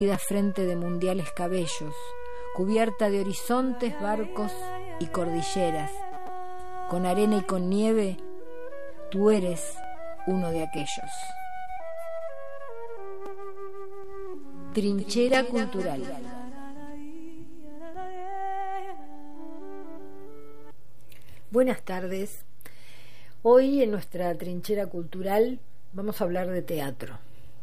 frente de mundiales cabellos, cubierta de horizontes, barcos y cordilleras, con arena y con nieve, tú eres uno de aquellos. Trinchera cultural. Buenas tardes. Hoy en nuestra trinchera cultural vamos a hablar de teatro.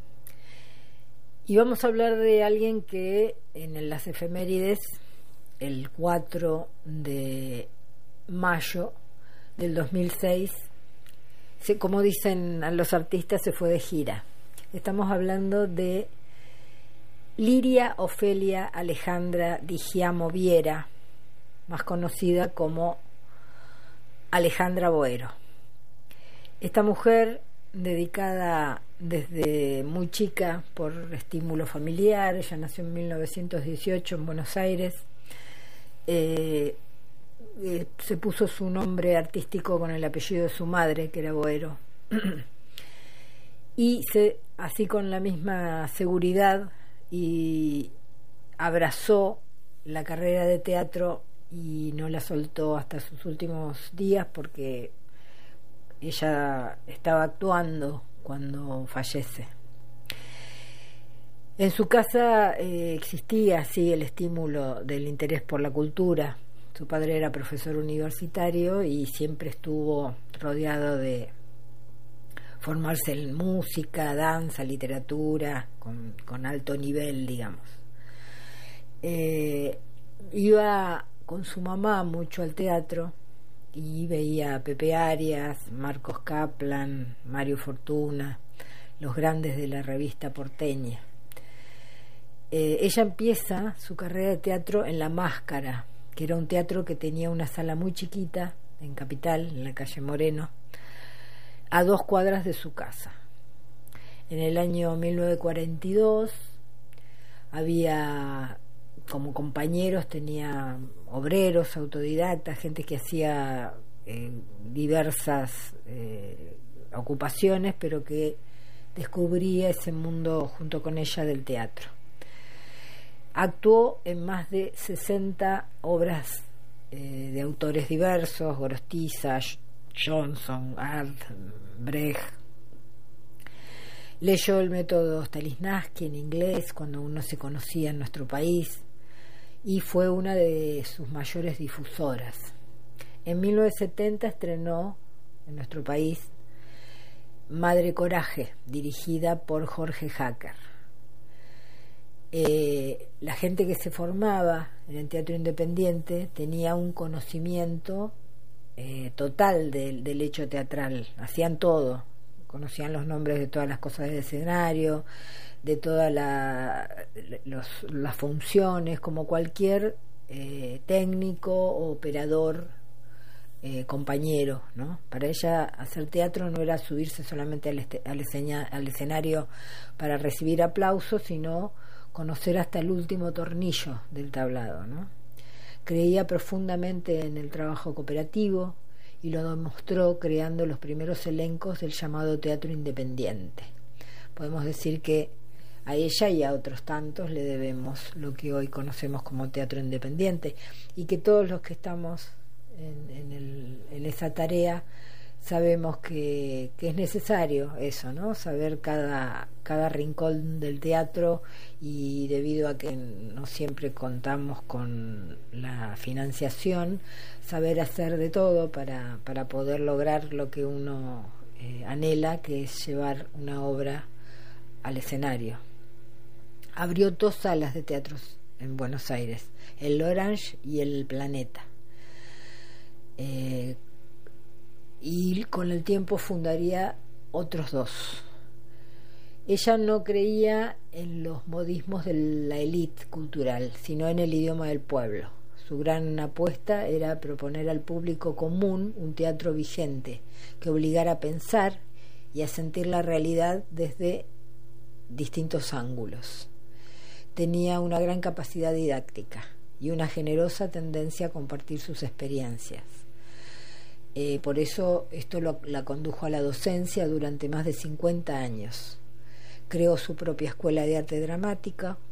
Y vamos a hablar de alguien que en las efemérides, el 4 de mayo del 2006, como dicen los artistas, se fue de gira. Estamos hablando de Liria Ofelia Alejandra Di Giamo Viera, más conocida como Alejandra Boero. Esta mujer, dedicada desde muy chica por estímulo familiar, ella nació en 1918 en Buenos Aires, se puso su nombre artístico con el apellido de su madre, que era Boero, y así con la misma seguridad, y abrazó la carrera de teatro y no la soltó hasta sus últimos días, porque ella estaba actuando cuando fallece. En su casa existía así el estímulo del interés por la cultura. Su padre era profesor universitario y siempre estuvo rodeado de formarse en música, danza, literatura, con alto nivel, digamos. Iba con su mamá mucho al teatro y veía a Pepe Arias, Marcos Kaplan, Mario Fortuna, los grandes de la revista porteña. Ella empieza su carrera de teatro en La Máscara, que era un teatro que tenía una sala muy chiquita en Capital, en la calle Moreno, a 2 cuadras de su casa. En el año 1942 había como compañeros, tenía obreros, autodidactas, gente que hacía diversas ocupaciones, pero que descubría ese mundo junto con ella del teatro. Actuó en más de 60 obras de autores diversos: Gorostiza, Johnson, Arlt, Brecht. Leyó el método Stanislavski en inglés cuando aún no se conocía en nuestro país, y fue una de sus mayores difusoras. En 1970 estrenó en nuestro país Madre Coraje, dirigida por Jorge Jacker. La gente que se formaba en el teatro independiente tenía un conocimiento total del hecho teatral, hacían todo, conocían los nombres de todas las cosas del escenario, de todas las funciones, como cualquier técnico o operador, compañero, ¿no? Para ella hacer teatro no era subirse solamente al escenario para recibir aplausos, sino conocer hasta el último tornillo del tablado, ¿no? Creía profundamente en el trabajo cooperativo y lo demostró creando los primeros elencos del llamado teatro independiente. Podemos decir que a ella y a otros tantos le debemos lo que hoy conocemos como teatro independiente, y que todos los que estamos en esa tarea sabemos que es necesario eso, ¿no? Saber cada rincón del teatro, y debido a que no siempre contamos con la financiación, saber hacer de todo para poder lograr lo que uno anhela, que es llevar una obra al escenario. Abrió 2 salas de teatros en Buenos Aires, el Orange y el Planeta. Y con el tiempo fundaría otros 2. Ella no creía en los modismos de la élite cultural, sino en el idioma del pueblo. Su gran apuesta era proponer al público común un teatro vigente, que obligara a pensar y a sentir la realidad desde distintos ángulos. Tenía una gran capacidad didáctica y una generosa tendencia a compartir sus experiencias. Por eso esto la condujo a la docencia durante más de 50 años. Creó su propia escuela de arte dramática